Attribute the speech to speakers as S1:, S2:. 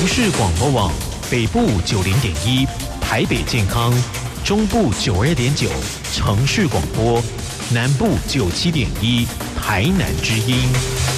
S1: 市广播网北部90.1，台北健康，中部92.9，城市广播，南部97.1，台南之音。